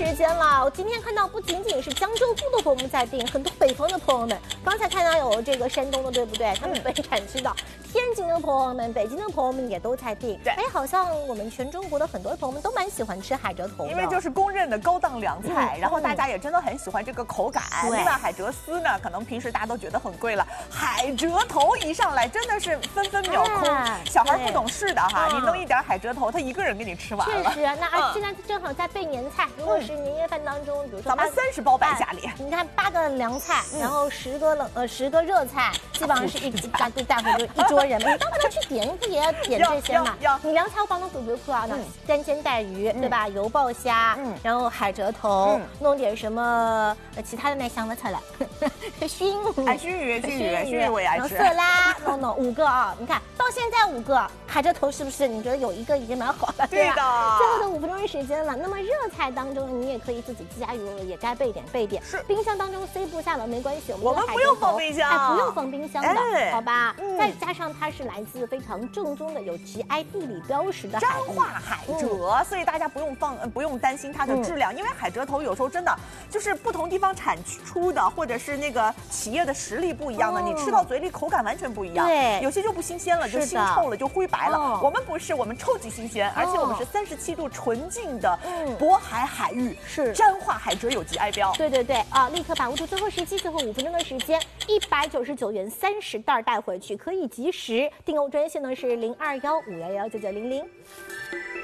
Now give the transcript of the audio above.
时间了，我今天看到不仅仅是江浙沪的朋友们在订，很多北方的朋友们，刚才看到有这个山东的，对不对？他们本产知道。天津的朋友们、北京的朋友们也都在订。对，哎，好像我们全中国的很多朋友们都蛮喜欢吃海蜇头的， 因为就是公认的高档凉菜，然后大家也真的很喜欢这个口感。另外，海蜇丝呢，可能平时大家都觉得很贵了，海蜇头一上来真的是分分秒空。小孩不懂事的哈，你弄一点海蜇头，他一个人给你吃完了。 确实，那现在正好在备年菜，如果是年夜饭当中，比如说咱们30包摆家里， 你看8个凉菜，然后10个热菜，基本上是大伙就一桌人。你当然去点，不也要点这些嘛？你凉菜我帮侬做做看啊，那干煎带鱼对吧？油爆虾，然后海蜇头，弄点什么其他的那想不出来，熏鱼我也爱吃。 色拉弄5个啊，你看到现在5个海蜇头是不是？你觉得有一个已经蛮好了？ 对的。 最后的5分钟的时间了，那么热菜当中你也可以自己加油了，也该备点。是冰箱当中塞不下了没关系， 我们不用放冰箱， 不用放冰箱的，好吧？再加上它是来自非常正宗的有 GI 地理标识的彰化海蜇，所以大家不用担心它的质量，因为海蜇头有时候真的就是不同地方产出的，或者是那个企业的实力不一样的，你吃到嘴里口感完全不一样。 对， 有些就不新鲜了，就腥臭了，就灰白了。我们不是，我们超级新鲜，而且我们是37度纯净的渤海海域，是彰化海蜇有 GI 标。 对啊，立刻把握住最后时机，最后5分钟的时间，199元30袋带回去，可以及时订购专线呢是0215119900。